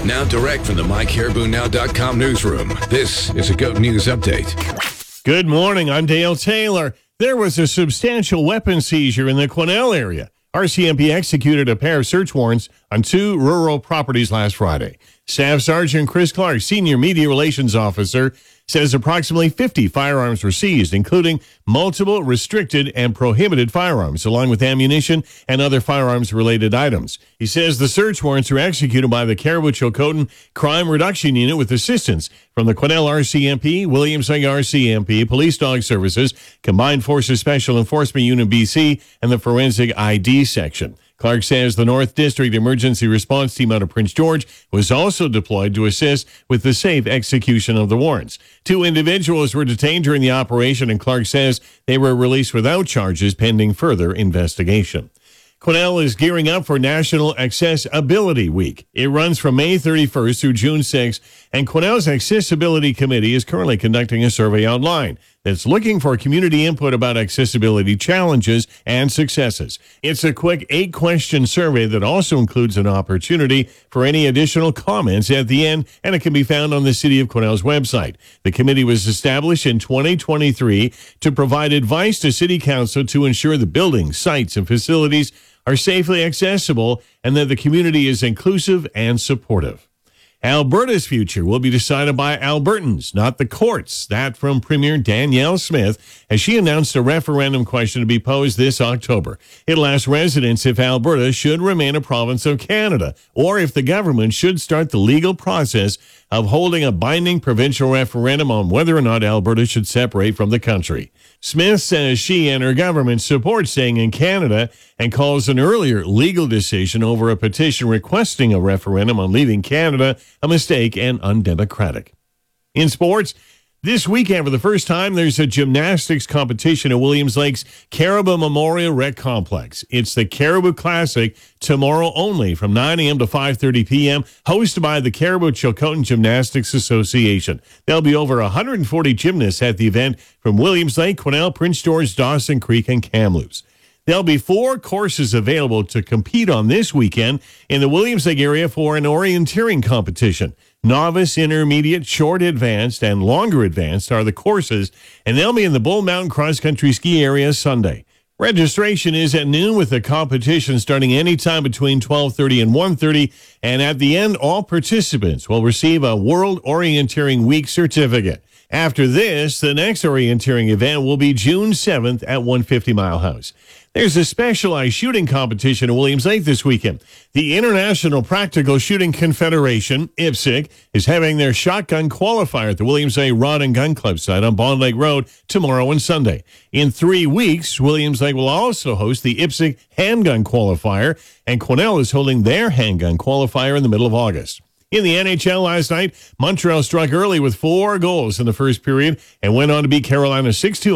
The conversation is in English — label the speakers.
Speaker 1: Now direct from the MyCaribouNow.com newsroom, this is a GOAT News Update.
Speaker 2: Good morning, I'm Dale Taylor. There was a substantial weapon seizure in the Quesnel area. RCMP executed a pair of search warrants on 2 rural properties last Friday. Staff Sergeant Chris Clark, Senior Media Relations Officer, says approximately 50 firearms were seized, including multiple restricted and prohibited firearms, along with ammunition and other firearms-related items. He says the search warrants were executed by the Caribou-Chilcotin Crime Reduction Unit with assistance from the Quesnel RCMP, Williams Lake RCMP, Police Dog Services, Combined Forces Special Enforcement Unit BC, and the Forensic ID Section. Clark says the North District Emergency Response Team out of Prince George was also deployed to assist with the safe execution of the warrants. 2 individuals were detained during the operation, and Clark says they were released without charges pending further investigation. Quesnel is gearing up for National Accessibility Week. It runs from May 31st through June 6th, and Quesnel's Accessibility Committee is currently conducting a survey online that's looking for community input about accessibility challenges and successes. It's a quick 8-question survey that also includes an opportunity for any additional comments at the end, and it can be found on the City of Quesnel's website. The committee was established in 2023 to provide advice to City Council to ensure the buildings, sites, and facilities are safely accessible and that the community is inclusive and supportive. Alberta's future will be decided by Albertans, not the courts. That from Premier Danielle Smith, as she announced a referendum question to be posed this October. It'll ask residents if Alberta should remain a province of Canada, or if the government should start the legal process of holding a binding provincial referendum on whether or not Alberta should separate from the country. Smith says she and her government support staying in Canada and calls an earlier legal decision over a petition requesting a referendum on leaving Canada a mistake and undemocratic. In sports, this weekend, for the first time, there's a gymnastics competition at Williams Lake's Caribou Memorial Rec Complex. It's the Caribou Classic, tomorrow only from 9 a.m. to 5:30 p.m., hosted by the Caribou-Chilcotin Gymnastics Association. There'll be over 140 gymnasts at the event from Williams Lake, Quesnel, Prince George, Dawson Creek, and Kamloops. There'll be 4 courses available to compete on this weekend in the Williams Lake area for an orienteering competition. Novice, intermediate, short advanced, and longer advanced are the courses, and they'll be in the Bull Mountain Cross Country Ski area Sunday. Registration is at noon, with the competition starting anytime between 12:30 and 1:30, and at the end, all participants will receive a World Orienteering Week certificate. After this, the next orienteering event will be June 7th at 150 Mile House. There's a specialized shooting competition at Williams Lake this weekend. The International Practical Shooting Confederation, IPSC, is having their shotgun qualifier at the Williams Lake Rod and Gun Club site on Bond Lake Road tomorrow and Sunday. In 3 weeks, Williams Lake will also host the IPSC Handgun Qualifier, and Quesnel is holding their handgun qualifier in the middle of August. In the NHL last night, Montreal struck early with 4 goals in the first period and went on to beat Carolina 6-2.